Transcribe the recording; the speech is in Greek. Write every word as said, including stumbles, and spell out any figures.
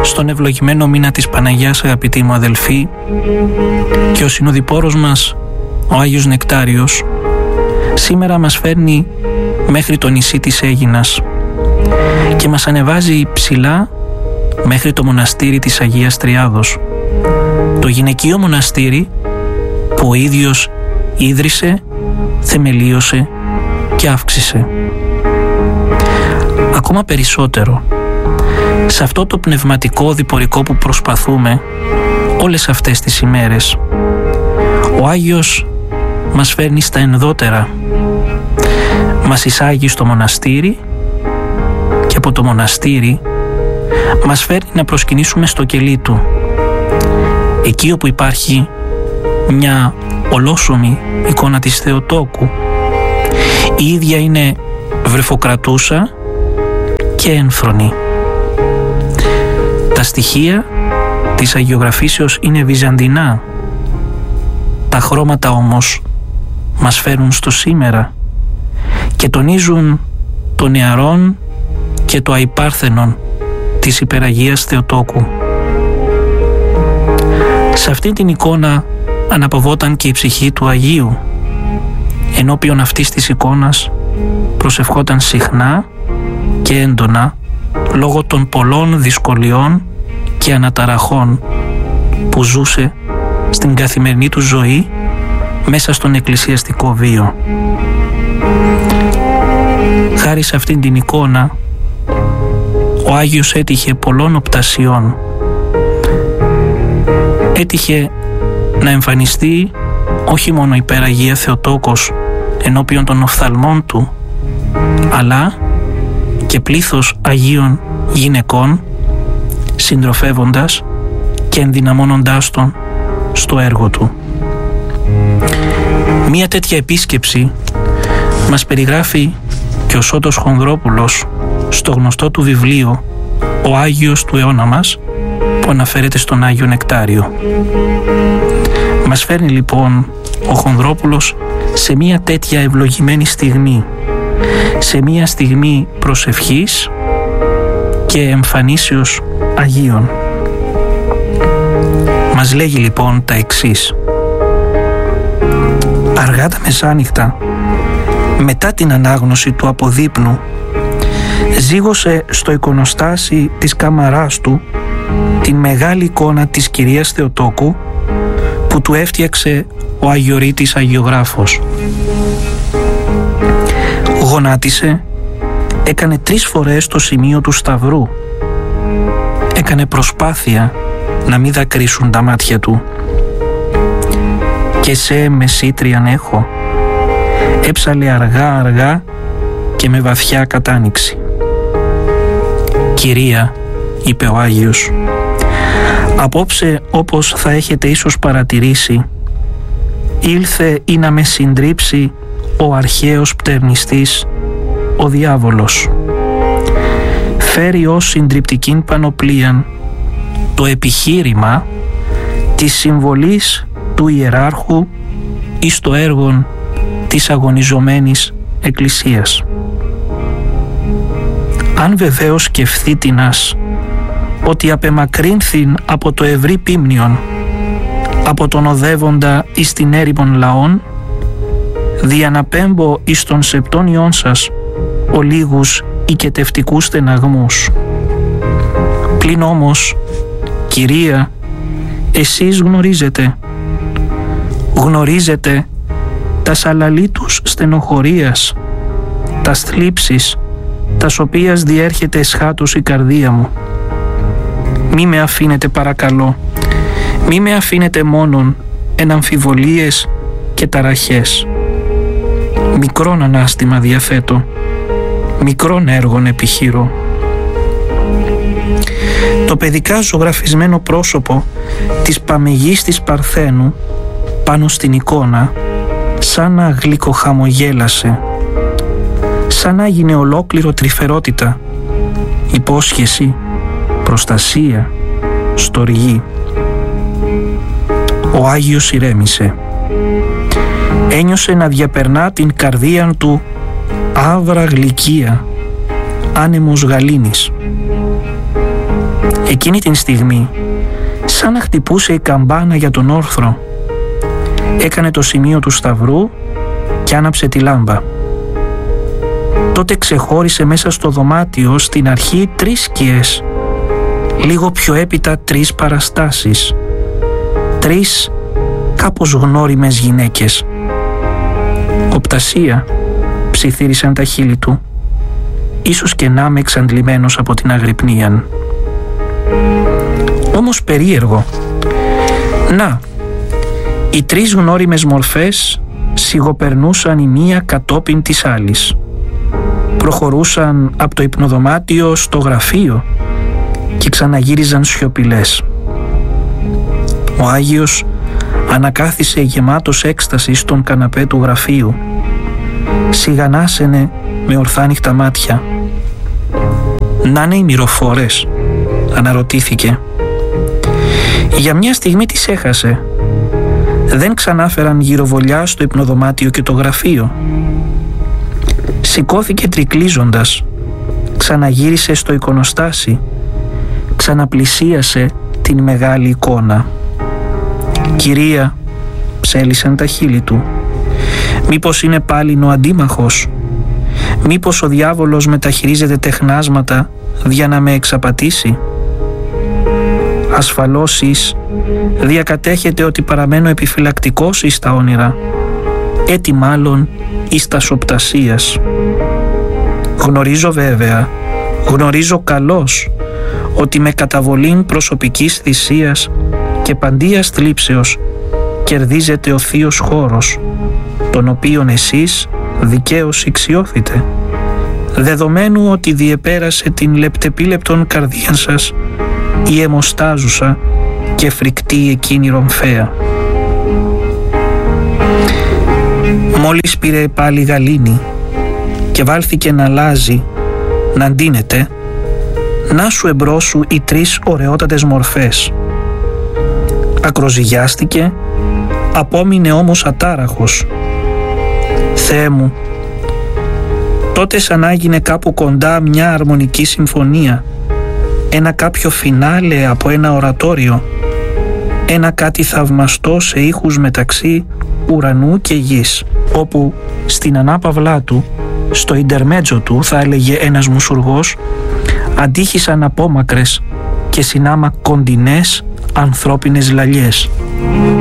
στον ευλογημένο μήνα της Παναγιάς, αγαπητοί μου αδελφοί, και ο συνοδοιπόρος μας, ο Άγιος Νεκτάριος, σήμερα μας φέρνει μέχρι το νησί της Αίγινας και μας ανεβάζει ψηλά μέχρι το μοναστήρι της Αγίας Τριάδος, το γυναικείο μοναστήρι που ο ίδιος ίδρυσε, θεμελίωσε και αύξησε. Ακόμα περισσότερο, σε αυτό το πνευματικό διπορικό που προσπαθούμε όλες αυτές τις ημέρες, ο Άγιος μας φέρνει στα ενδότερα, μας εισάγει στο μοναστήρι και από το μοναστήρι μας φέρνει να προσκυνήσουμε στο κελί του, εκεί όπου υπάρχει μια ολόσωμη εικόνα της Θεοτόκου. Η ίδια είναι βρεφοκρατούσα και ένφρονη. Τα στοιχεία της αγιογραφήσεως είναι βυζαντινά. Τα χρώματα όμως μας φέρνουν στο σήμερα και τονίζουν το νεαρόν και το αϊπάρθενον της υπεραγίας Θεοτόκου. Σε αυτή την εικόνα αναπαυόταν και η ψυχή του Αγίου. Ενώπιον αυτής της εικόνας προσευχόταν συχνά και έντονα λόγω των πολλών δυσκολιών και αναταραχών που ζούσε στην καθημερινή του ζωή μέσα στον εκκλησιαστικό βίο. Χάρη σε αυτήν την εικόνα ο Άγιος έτυχε πολλών οπτασιών. Έτυχε να εμφανιστεί όχι μόνο η υπεραγία Θεοτόκος ενώπιον των οφθαλμών του, αλλά και πλήθος Αγίων γυναικών, συντροφεύοντας και ενδυναμώνοντάς τον στο έργο του. Μία τέτοια επίσκεψη μας περιγράφει και ο Σώτος Χονδρόπουλος στο γνωστό του βιβλίο «Ο Άγιος του αιώνα μας», που αναφέρεται στον Άγιο Νεκτάριο. Μας φέρνει λοιπόν ο Χονδρόπουλος σε μία τέτοια ευλογημένη στιγμή, σε μία στιγμή προσευχής και εμφανίσεως Αγίων. Μας λέγει λοιπόν τα εξής: αργά τα μεσάνυχτα, μετά την ανάγνωση του αποδείπνου, ζήγωσε στο εικονοστάσι της κάμαράς του την μεγάλη εικόνα της Κυρίας Θεοτόκου που του έφτιαξε ο Αγιορείτης Αγιογράφος. Γονάτισε, έκανε τρεις φορές το σημείο του Σταυρού, έκανε προσπάθεια να μην δακρύσουν τα μάτια του. «Και σε μεσήτριαν έχω», έψαλε αργά αργά και με βαθιά κατάνοιξη. «Κυρία», είπε ο Άγιος, «απόψε, όπως θα έχετε ίσως παρατηρήσει, ήλθε ή να με συντρίψει ο αρχαίος πτερνιστής, ο διάβολος. Φέρει ως συντριπτικήν πανοπλίαν το επιχείρημα της συμβολής του ιεράρχου εις το έργον της αγωνιζομένης Εκκλησίας. Αν βεβαίως σκεφθήτηνας ότι απεμακρύνθην από το ευρύ πίμνιον, από τον οδεύοντα εις την έρημον λαών, διαναπέμπω εις των σεπτόνιών σας ολίγους οικετευτικούς στεναγμούς. Πλην όμως, Κυρία, εσείς γνωρίζετε, γνωρίζετε τα σαλαλίτους στενοχωρίας, τα θλίψεις, τας οποίας διέρχεται εσχάτως η καρδία μου. Μη με αφήνετε παρακαλώ, μη με αφήνετε μόνον εν αμφιβολίες και ταραχές. Μικρόν ανάστημα διαθέτω, μικρόν έργον επιχείρω». Το παιδικά ζωγραφισμένο πρόσωπο της Παμεγής της Παρθένου πάνω στην εικόνα σαν να γλυκοχαμογέλασε, σαν να έγινε ολόκληρο τρυφερότητα, υπόσχεση, προστασία, στοργή. Ο Άγιος ηρέμησε. Ένιωσε να διαπερνά την καρδίαν του άβρα γλυκία, άνεμος γαλήνης. Εκείνη την στιγμή, σαν να χτυπούσε η καμπάνα για τον όρθρο, έκανε το σημείο του σταυρού και άναψε τη λάμπα. Τότε ξεχώρισε μέσα στο δωμάτιο στην αρχή τρεις σκιές, λίγο πιο έπειτα τρεις παραστάσεις, τρεις κάπως γνώριμες γυναίκες. «Οπτασία», ψιθύρισαν τα χείλη του, ίσως και να είμαι εξαντλημένος από την αγρυπνίαν. Όμως περίεργο. Να, οι τρεις γνώριμες μορφές σιγοπερνούσαν η μία κατόπιν της άλλης. Προχωρούσαν από το υπνοδωμάτιο στο γραφείο και ξαναγύριζαν σιωπηλές. Ο Άγιος ανακάθισε γεμάτος έκσταση στον καναπέ του γραφείου. Σιγανάσαινε με ορθάνυχτα μάτια. «Να είναι οι μυροφόρες», αναρωτήθηκε. Για μια στιγμή τις έχασε. Δεν ξανάφεραν γυροβολιά στο υπνοδωμάτιο και το γραφείο. Σηκώθηκε τρικλίζοντας, ξαναγύρισε στο εικονοστάσι, ξαναπλησίασε την μεγάλη εικόνα. «Κυρία», ψέλισαν τα χείλη του, «μήπως είναι πάλι ο αντίμαχος? Μήπως ο διάβολος μεταχειρίζεται τεχνάσματα για να με εξαπατήσει? Ασφαλώς εις διακατέχετε ότι παραμένω επιφυλακτικός εις τα όνειρα, έτι μάλλον εις τα σοπτασίας. Γνωρίζω βέβαια, γνωρίζω καλώς, ότι με καταβολήν προσωπικής θυσίας και παντίας θλίψεως κερδίζεται ο θείος χώρος, τον οποίον εσείς δικαίως ηξιώθητε, δεδομένου ότι διεπέρασε την λεπτεπίλεπτον καρδίαν σας η αιμοστάζουσα και φρικτή εκείνη ρομφαία. Μόλις πήρε πάλι γαλήνη και βάλθηκε να αλλάζει, να ντύνεται, να σου εμπρός σου οι τρεις ωραιότατες μορφές. Ακροζυγιάστηκε, απόμεινε όμως ατάραχος. Θεέ μου, τότε σαν άγινε κάπου κοντά μια αρμονική συμφωνία, ένα κάποιο φινάλε από ένα ορατόριο, ένα κάτι θαυμαστό σε ήχους μεταξύ ουρανού και γης, όπου στην ανάπαυλά του, στο ιντερμέτζο του, θα έλεγε ένας μουσουργός, αντίχησαν απόμακρες και συνάμα κοντινές ανθρώπινες λαλιές.